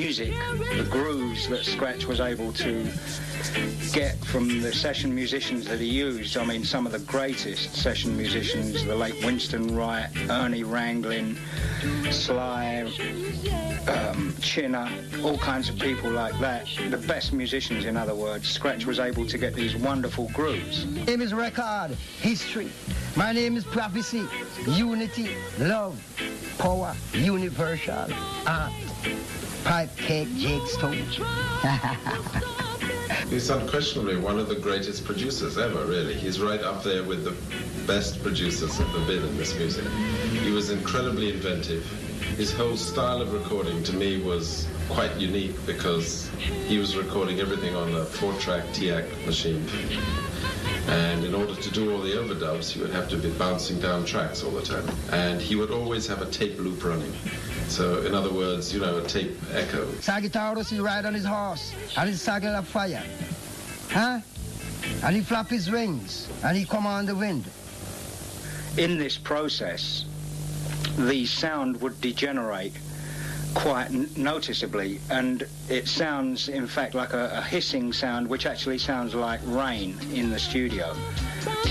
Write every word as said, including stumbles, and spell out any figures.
music, the grooves that Scratch was able to get from the session musicians that he used. I mean, some of the greatest session musicians, the late Winston Wright, Ernie Ranglin, Sly, um, Chinner, all kinds of people like that. The best musicians, in other words. Scratch was able to get these wonderful grooves. My name is Record, History. My name is Prophecy, Unity, Love, Power, Universal, Art, Pipe, Cake, Jake Stone. He's unquestionably one of the greatest producers ever, really. He's right up there with the best producers ever been in this music. He was incredibly inventive. His whole style of recording, to me, was quite unique because he was recording everything on a four-track T A C machine. And in order to do all the overdubs, he would have to be bouncing down tracks all the time. And he would always have a tape loop running. So, in other words, you know, a tape echo. Sagittarius, he ride on his horse, and his saddle of fire. Huh? And he flap his wings, and he come on the wind. In this process, the sound would degenerate quite n- noticeably, and it sounds, in fact, like a, a hissing sound, which actually sounds like rain in the studio.